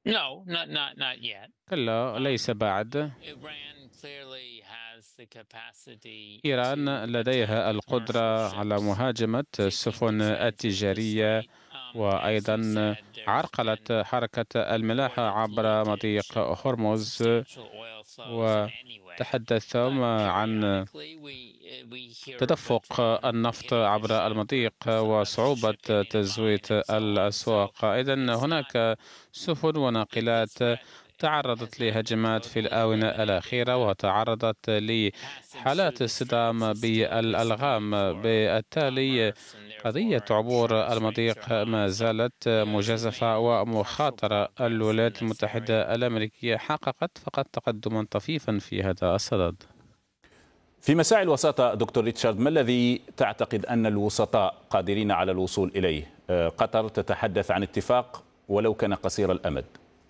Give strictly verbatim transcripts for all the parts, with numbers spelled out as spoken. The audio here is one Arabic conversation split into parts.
No, not not not yet. كلا، Um, ليس بعد. Iran clearly has the capacity إيران to attack لديها commercial القدرة على ships مهاجمة seeking السفن defense of the التجارية، strait. Um, as you وأيضا said, there's been عرقلة حركة الملاحة reported عبر مضيق leakage of هرمز. substantial oil flows anyway. But وتحدثهم عن periodically, we uh, we hear of تدفق Iran النفط hitting a عبر ship or, المضيق or some other وصعوبة ship hitting a mine تزويت and so on. So الأسواق. إذن it's not هناك سفن it, the وناقلات threat has تعرضت not been لهجمات في totally الآونة eliminated. الأخيرة، The وتعرضت passage through لحالات the straits اصطدام is still risky بالألغام. for بالتالي commerce, and قضية therefore عبور insurance rates are المضيق high. ما So زالت the U S has مجازفة made partial ومخاطرة. progress in الولايات this area. المتحدة الأمريكية حققت فقط تقدما طفيفا في هذا الصدد. في مساعي الوساطة دكتور ريتشارد، ما الذي تعتقد أن الوسطاء قادرين على الوصول إليه؟ قطر تتحدث عن اتفاق ولو كان قصير الأمد.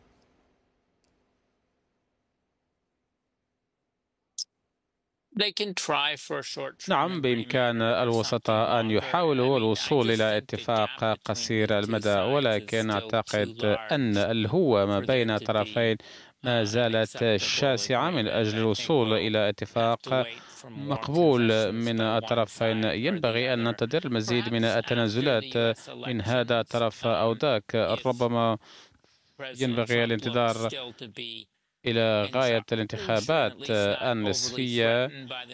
نعم، بإمكان الوسطاء أن يحاولوا الوصول إلى اتفاق قصير المدى، ولكن أعتقد أن الهوة ما بين الطرفين ما زالت شاسعة من أجل الوصول إلى اتفاق مقبول من الطرفين. ينبغي أن ننتظر المزيد من التنازلات من هذا الطرف أو ذاك. ربما ينبغي الانتظار إلى غاية الانتخابات النصفية،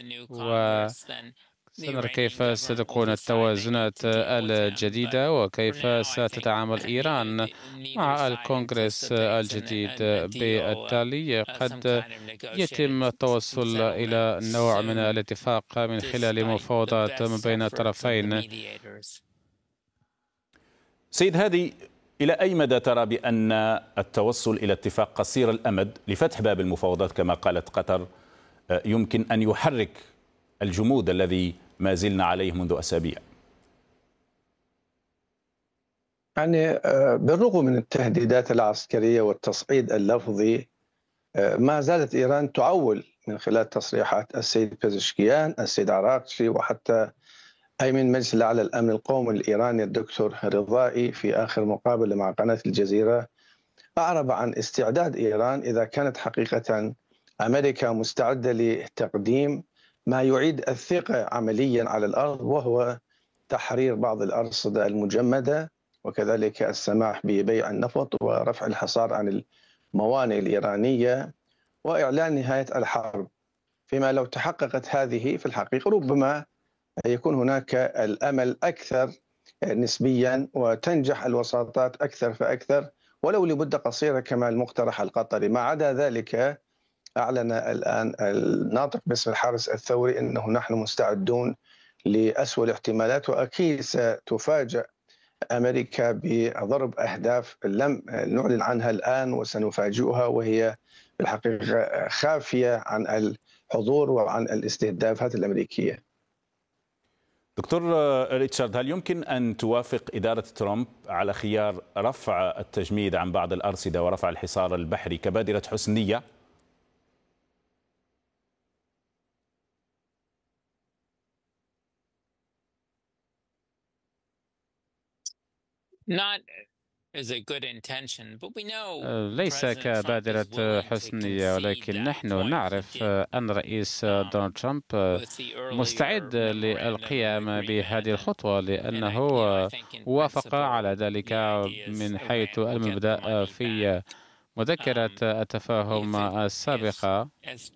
وسنرى كيف ستكون التوازنات الجديدة وكيف ستتعامل إيران مع الكونغرس الجديد. بالتالي قد يتم التوصل إلى نوع من الاتفاق من خلال مفاوضات ما بين الطرفين. سيد هادي، إلى أي مدى ترى بأن التوصل إلى اتفاق قصير الأمد لفتح باب المفاوضات كما قالت قطر يمكن أن يحرك الجمود الذي ما زلنا عليه منذ أسابيع؟ يعني بالرغم من التهديدات العسكرية والتصعيد اللفظي، ما زالت إيران تعول من خلال تصريحات السيد بيزشكيان، السيد عراقشي، وحتى أمين مجلس الأعلى للأمن القومي الإيراني الدكتور رضائي في آخر مقابلة مع قناة الجزيرة أعرب عن استعداد إيران إذا كانت حقيقة أمريكا مستعدة لتقديم ما يعيد الثقة عمليا على الأرض، وهو تحرير بعض الأرصدة المجمدة، وكذلك السماح ببيع النفط ورفع الحصار عن الموانئ الإيرانية وإعلان نهاية الحرب. فيما لو تحققت هذه في الحقيقة ربما يكون هناك الأمل أكثر نسبيا وتنجح الوساطات أكثر فأكثر، ولو لمدة قصيرة كما المقترح القطري. ما عدا ذلك، أعلن الآن الناطق باسم الحرس الثوري أنه نحن مستعدون لأسوأ الاحتمالات، وأكيد ستفاجأ أمريكا بضرب أهداف لم نعلن عنها الآن وسنفاجئها، وهي في الحقيقة خافية عن الحضور وعن الاستهدافات الأمريكية. دكتور ريتشارد، هل يمكن أن توافق إدارة ترامب على خيار رفع التجميد عن بعض الأرصدة ورفع الحصار البحري كبادرة حسن نية؟ Not is a good intention, but we know ليس كبادرة حسنية، ولكن نحن نعرف أن رئيس دونالد ترامب مستعد للقيام بهذه الخطوة، لأنه وافق على ذلك من حيث المبدأ في مذكرة التفاهم السابقة.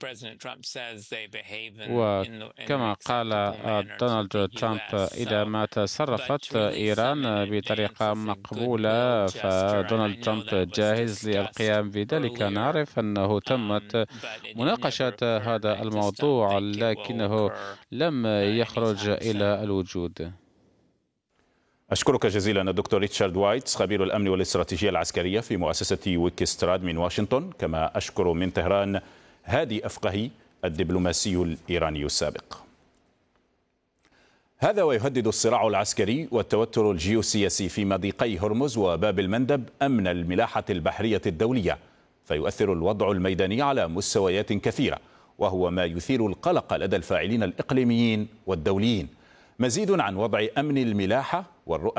وكما قال دونالد ترامب، إذا ما تصرفت إيران بطريقة مقبولة فدونالد ترامب جاهز للقيام بذلك. نعرف أنه تمت مناقشة هذا الموضوع لكنه لم يخرج إلى الوجود. أشكرك جزيلا الدكتور ريتشارد وايتس، خبير الأمن والاستراتيجية العسكرية في مؤسسة ويكستراد من واشنطن. كما أشكر من طهران هادي أفقهي الدبلوماسي الإيراني السابق. هذا ويهدد الصراع العسكري والتوتر الجيوسياسي في مضيقي هرمز وباب المندب أمن الملاحة البحرية الدولية، فيؤثر الوضع الميداني على مستويات كثيرة، وهو ما يثير القلق لدى الفاعلين الإقليميين والدوليين. مزيد عن وضع أمن الملاحة والرؤى